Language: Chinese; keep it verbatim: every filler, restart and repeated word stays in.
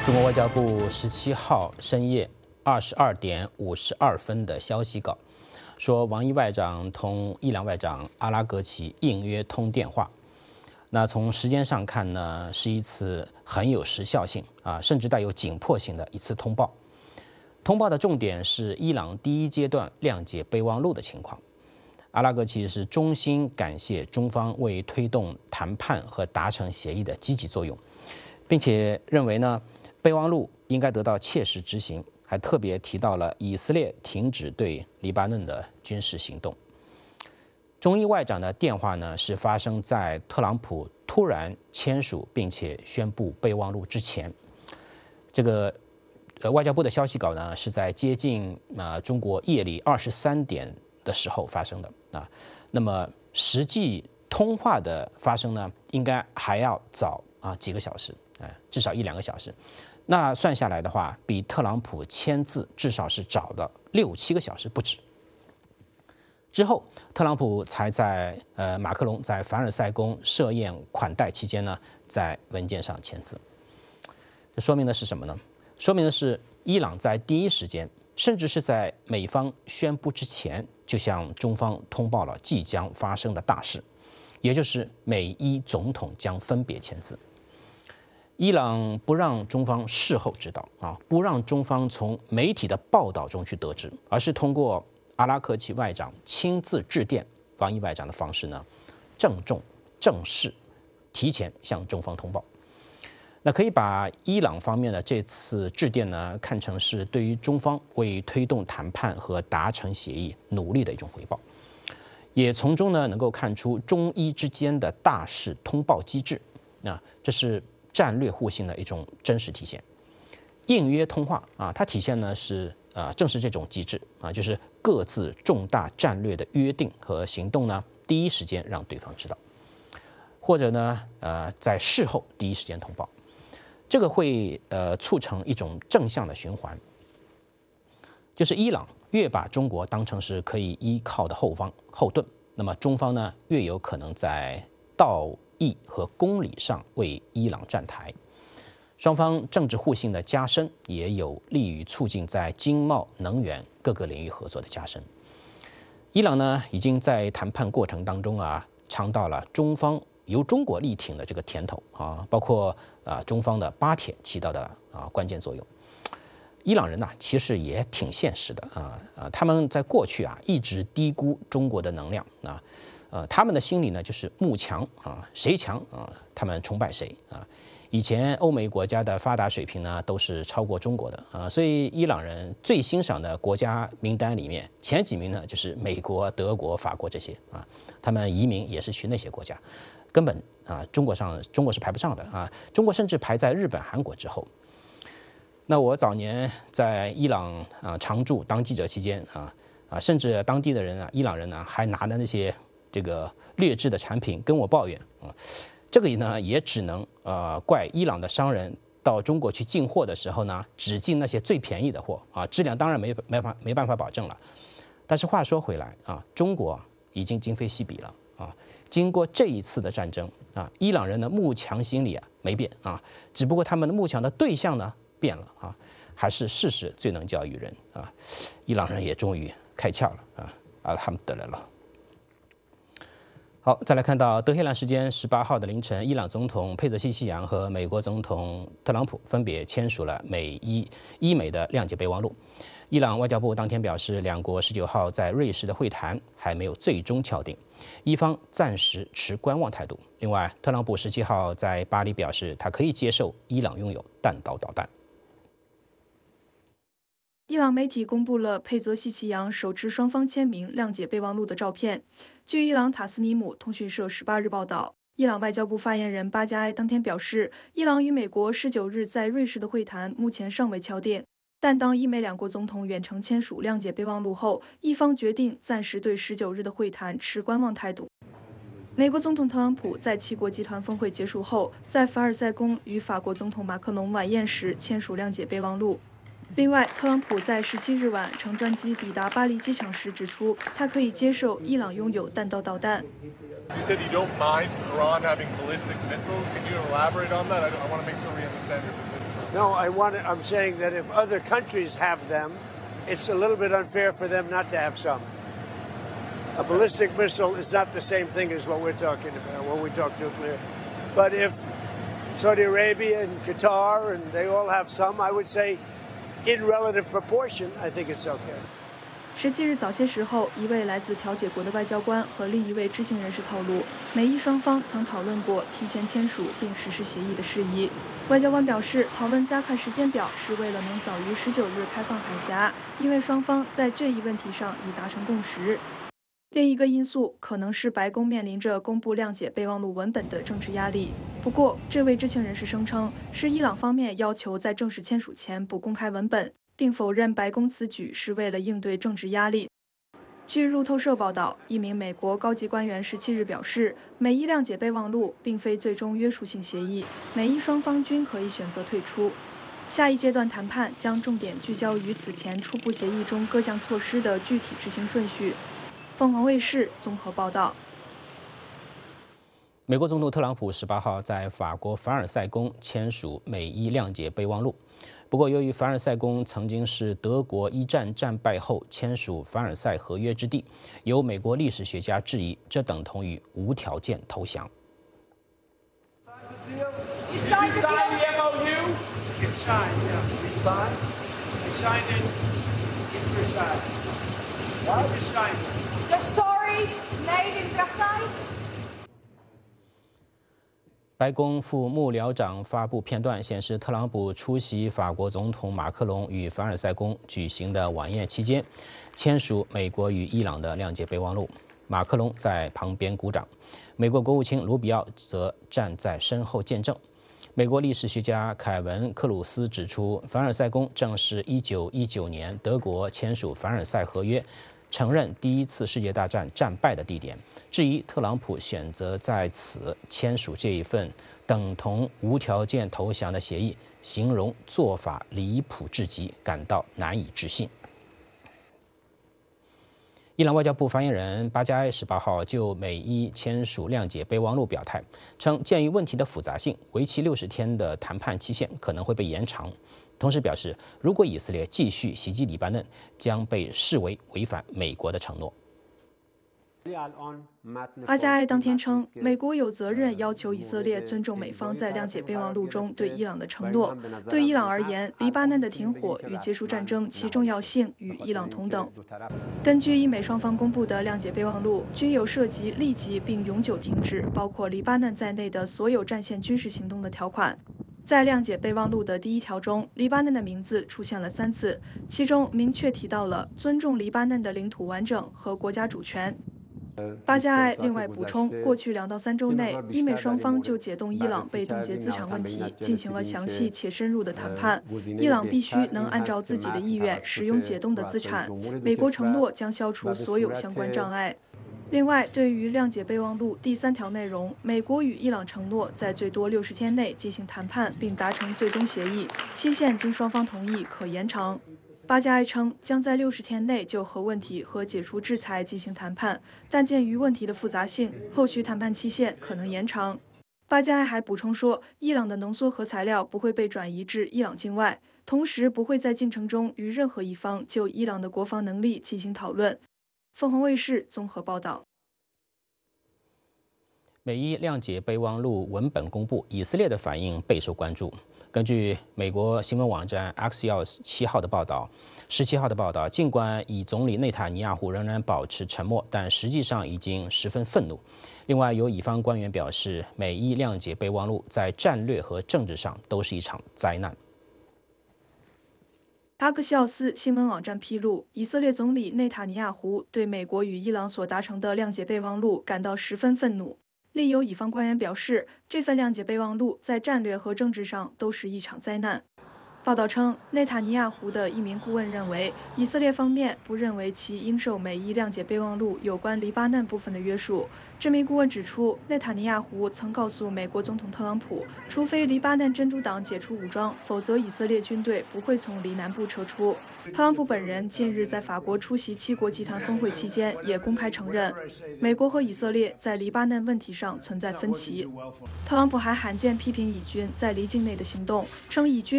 中国外交部十七号深夜二十二点五十二分的消息稿说，王毅外长同伊朗外长阿拉格齐应约通电话。那从时间上看呢，是一次很有时效性啊，甚至带有紧迫性的一次通报。通报的重点是伊朗第一阶段谅解备忘录的情况。阿拉格齐是衷心感谢中方为推动谈判和达成协议的积极作用，并且认为呢，备忘录应该得到切实执行，还特别提到了以色列停止对黎巴嫩的军事行动。中伊外长的电话呢，是发生在特朗普突然签署并且宣布备忘录之前。这个呃外交部的消息稿呢，是在接近啊、呃、中国夜里二十三点的时候发生的啊。那么实际通话的发生呢，应该还要早啊几个小时，啊、呃、至少一两个小时。那算下来的话，比特朗普签字至少是早了六七个小时不止。之后，特朗普才在呃马克龙在凡尔赛宫设宴款待期间呢，在文件上签字。这说明的是什么呢？说明的是伊朗在第一时间，甚至是在美方宣布之前，就向中方通报了即将发生的大事，也就是美伊总统将分别签字。伊朗不让中方事后知道啊，不让中方从媒体的报道中去得知，而是通过阿拉克齐外长亲自致电王毅外长的方式呢，郑重正式提前向中方通报。那可以把伊朗方面的这次致电呢，看成是对于中方为推动谈判和达成协议努力的一种回报，也从中呢能够看出中伊之间的大事通报机制啊，这是战略互信的一种真实体现。应约通话啊，它体现呢是啊，正是这种机制啊，就是各自重大战略的约定和行动呢，第一时间让对方知道，或者呢，呃，在事后第一时间通报，这个会呃促成一种正向的循环，就是伊朗越把中国当成是可以依靠的后方后盾，那么中方呢越有可能在道义和公理上为伊朗站台。双方政治互信的加深，也有利于促进在经贸、能源各个领域合作的加深。伊朗呢，已经在谈判过程当中啊，尝到了中方由中国力挺的这个甜头啊，包括啊中方的巴铁起到的啊关键作用。伊朗人呐、啊，其实也挺现实的啊啊，他们在过去啊一直低估中国的能量啊，呃，他们的心里呢就是慕强啊，谁强啊，他们崇拜谁啊。以前欧美国家的发达水平呢，都是超过中国的啊，所以伊朗人最欣赏的国家名单里面，前几名呢就是美国、德国、法国这些啊，他们移民也是去那些国家，根本啊，中国上中国是排不上的啊，中国甚至排在日本、韩国之后。那我早年在伊朗啊常驻当记者期间啊啊，甚至当地的人啊，伊朗人呢还拿着那些这个劣质的产品跟我抱怨啊。这个呢，也只能呃怪伊朗的商人到中国去进货的时候呢，只进那些最便宜的货啊，质量当然没没法没办法保证了。但是话说回来啊，中国已经今非昔比了啊。经过这一次的战争啊，伊朗人的慕强心理啊没变啊，只不过他们的慕强的对象呢变了啊。还是事实最能教育人啊，伊朗人也终于开窍了啊，阿哈姆德勒了。好，再来看到德黑兰时间十八号的凌晨，伊朗总统佩泽西希扬和美国总统特朗普分别签署了美伊伊美的谅解备忘录。伊朗外交部当天表示，两国十九号在瑞士的会谈还没有最终敲定，伊方暂时持观望态度。另外，特朗普十七号在巴黎表示，他可以接受伊朗拥有弹道导弹。 伊朗媒体公布了佩泽西奇扬手持双方签名谅解备忘录的照片。据伊朗塔斯尼姆通讯社十八日报道，伊朗外交部发言人巴加埃当天表示，伊朗与美国十九日在瑞士的会谈目前尚未敲定，但当伊美两国总统远程签署谅解备忘录后，伊方决定暂时对十九日的会谈持观望态度。美国总统特朗普在七国集团峰会结束后，在凡尔赛宫与法国总统马克龙晚宴时签署谅解备忘录。另外，特朗普在十七日晚乘专机抵达巴黎机场时指出，他可以接受伊朗拥有弹道导弹。 You said you don't mind Iran having ballistic missiles. Can you elaborate on that? I, I want to make sure we understand your position. No, I want to, I'm saying that if other countries have them, it's a little bit unfair for them not to have some. A ballistic missile is not the same thing as what we're talking about when we talk nuclear. But if Saudi Arabia and Qatar and they all have some, I would say in relative proportion, I think it's okay. 十七日早些时候，一位来自调解国的外交官和另一位知情人士透露，美伊双方曾讨论过提前签署并实施协议的事宜。外交官表示，讨论加快时间表是为了能早于十九日开放海峡，因为双方在这一问题上已达成共识。另一个因素可能是白宫面临着公布谅解备忘录文本的政治压力。不过，这位知情人士声称，是伊朗方面要求在正式签署前不公开文本。 并否认白宫此举是为了应对政治压力。据路透社报道，一名美国高级官员十七日表示，美伊谅解备忘录并非最终约束性协议，美伊双方均可以选择退出。下一阶段谈判将重点聚焦于此前初步协议中各项措施的具体执行顺序。凤凰卫视综合报道。 美国总统特朗普十八号在法国凡尔赛宫签署美伊谅解备忘录。 不过，由于凡尔赛宫曾经是德国一战战败后签署凡尔赛合约之地，有美国历史学家质疑，这等同于无条件投降。白宫副幕僚长发布片段显示，特朗普出席法国总统马克龙与凡尔赛宫举行的晚宴期间，签署美国与伊朗的谅解备忘录。马克龙在旁边鼓掌，美国国务卿卢比奥则站在身后见证。美国历史学家凯文·克鲁斯指出，凡尔赛宫正是一九一九年德国签署凡尔赛合约，承认第一次世界大战战败的地点。 质疑特朗普选择在此签署这一份等同无条件投降的协议，形容做法离谱至极，感到难以置信。伊朗外交部发言人巴加埃十八号就美伊签署谅解备忘录表态，称鉴于问题的复杂性，为期六十天的谈判期限可能会被延长。同时表示，如果以色列继续袭击黎巴嫩，将被视为违反美国的承诺。 巴加埃当天称，美国有责任要求以色列尊重美方在谅解备忘录中对伊朗的承诺。对伊朗而言，黎巴嫩的停火与结束战争其重要性与伊朗同等。根据伊美双方公布的谅解备忘录，均有涉及立即并永久停止包括黎巴嫩在内的所有战线军事行动的条款。 在谅解备忘录的第一条中，黎巴嫩的名字出现了三次，其中明确提到了尊重黎巴嫩的领土完整和国家主权。 巴加埃另外补充，过去两到三周内，伊美双方就解冻伊朗被冻结资产问题进行了详细且深入的谈判。伊朗必须能按照自己的意愿使用解冻的资产。美国承诺将消除所有相关障碍。另外，对于谅解备忘录第三条内容，美国与伊朗承诺在最多六十天内进行谈判并达成最终协议，期限经双方同意可延长。 巴加埃称，将在六十天内就核问题和解除制裁进行谈判，但鉴于问题的复杂性，后续谈判期限可能延长。巴加埃还补充说，伊朗的浓缩核材料不会被转移至伊朗境外，同时不会在进程中与任何一方就伊朗的国防能力进行讨论。凤凰卫视综合报道。 美伊谅解备忘录文本公布，以色列的反应备受关注。根据美国新闻网站 Axios 七号的报道，十七号的报道，尽管以总理内塔尼亚胡仍然保持沉默，但实际上已经十分愤怒。另外，有以方官员表示，美伊谅解备忘录在战略和政治上都是一场灾难。 阿克西奥斯新闻网站披露，以色列总理内塔尼亚胡对美国与伊朗所达成的谅解备忘录感到十分愤怒。另有以方官员表示，这份谅解备忘录在战略和政治上都是一场灾难。报道称，内塔尼亚胡的一名顾问认为，以色列方面不认为其应受美伊谅解备忘录有关黎巴嫩部分的约束。这名顾问指出，内塔尼亚胡曾告诉美国总统特朗普，除非黎巴嫩真主党解除武装，否则以色列军队不会从黎南部撤出。特朗普本人近日在法国出席七国集团峰会期间，也公开承认，美国和以色列在黎巴嫩问题上存在分歧。特朗普还罕见批评以军在黎境内的行动，称以军